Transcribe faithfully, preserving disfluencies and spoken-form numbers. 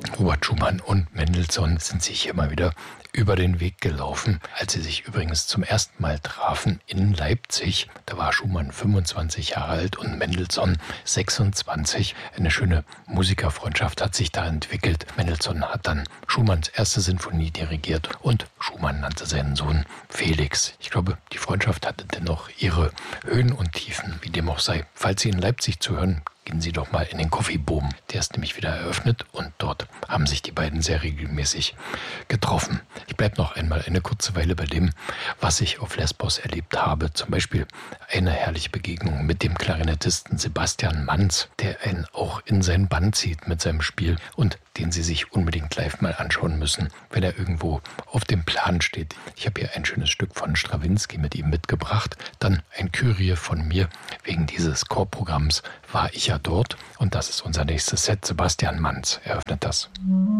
Robert Schumann und Mendelssohn sind sich hier mal wieder über den Weg gelaufen, als sie sich übrigens zum ersten Mal trafen in Leipzig. Da war Schumann fünfundzwanzig Jahre alt und Mendelssohn sechsundzwanzig. Eine schöne Musikerfreundschaft hat sich da entwickelt. Mendelssohn hat dann Schumanns erste Sinfonie dirigiert und Schumann nannte seinen Sohn Felix. Ich glaube, die Freundschaft hatte dennoch ihre Höhen und Tiefen, wie dem auch sei. Falls Sie in Leipzig zuhören, gehen Sie doch mal in den Coffee Boom. Der ist nämlich wieder eröffnet und dort haben sich die beiden sehr regelmäßig getroffen. Ich bleibe noch einmal eine kurze Weile bei dem, was ich auf Lesbos erlebt habe. Zum Beispiel eine herrliche Begegnung mit dem Klarinettisten Sebastian Manz, der einen auch in sein Band zieht mit seinem Spiel und den Sie sich unbedingt live mal anschauen müssen, wenn er irgendwo auf dem Plan steht. Ich habe hier ein schönes Stück von Strawinsky mit ihm mitgebracht. Dann ein Kyrie von mir. Wegen dieses Chorprogramms war ich ja dort. Und das ist unser nächstes Set. Sebastian Manz eröffnet das.